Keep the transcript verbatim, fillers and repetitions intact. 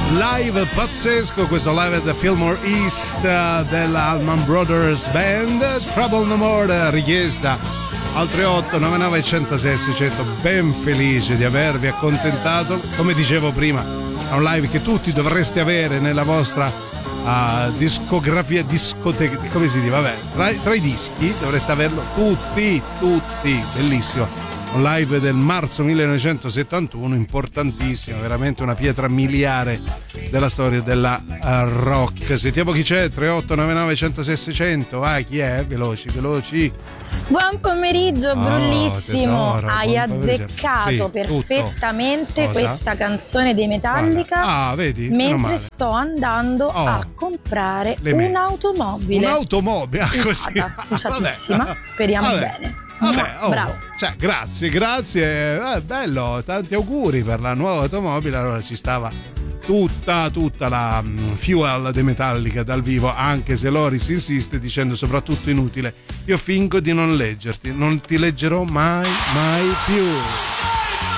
live pazzesco, questo live at the Fillmore East uh, della Allman Brothers Band. Trouble No More, richiesta al tre otto nove nove uno zero sei sei zero zero. Ben felice di avervi accontentato. Come dicevo prima, è un live che tutti dovreste avere nella vostra uh, discografia, discoteca, come si dice? Vabbè, tra, tra i dischi dovreste averlo tutti, tutti. Bellissimo. Un live del marzo millenovecentosettantuno, importantissimo, veramente una pietra miliare della storia della uh, rock. Sentiamo chi c'è. Tre otto nove nove uno zero sei sei zero zero. Vai, chi è? Veloci, veloci. Buon pomeriggio, oh, Brullissimo. Tesoro, hai pomeriggio. azzeccato Sì, perfettamente Cosa? questa canzone dei Metallica. Ah, vedi? Mentre sto andando oh, a comprare me- un'automobile. Un'automobile, ah, così. Usata, usatissima. Vabbè. Speriamo Vabbè. bene. Vabbè, oh, bravo. Cioè, grazie, grazie. Eh, bello, tanti auguri per la nuova automobile. Allora ci stava tutta, tutta la um, Fuel dei Metallica dal vivo, anche se Loris insiste dicendo soprattutto inutile. Io fingo di non leggerti, non ti leggerò mai, mai più.